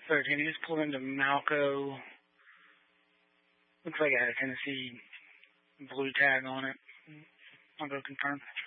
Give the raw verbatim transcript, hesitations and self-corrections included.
Third, can you just pull into Malco? Looks like it had a Tennessee blue tag on it. I'll go confirm.